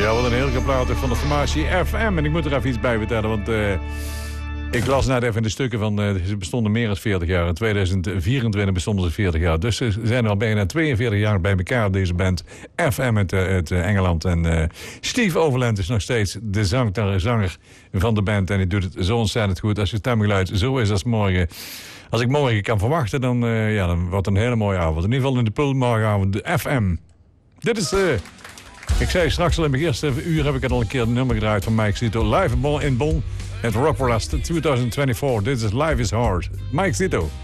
Ja, wat een heerlijke plaat van de formatie FM. En ik moet er even iets bij vertellen, want ik las net even de stukken van... ze bestonden meer dan 40 jaar. In 2024 bestonden ze 40 jaar. Dus ze zijn al bijna 42 jaar bij elkaar, deze band FM uit Engeland. En Steve Overland is nog steeds de zanger van de band. En die doet het zo ontzettend goed. Als je stemgeluid zo is als morgen... Als ik morgen kan verwachten, dan wordt het een hele mooie avond. In ieder geval in de pool morgenavond, de FM. Dit is... ik zei straks al in mijn eerste uur heb ik al een keer een nummer gedraaid van Mike Zito. Live in Bonn, het Rockforest 2024. Dit is Life is Hard. Mike Zito.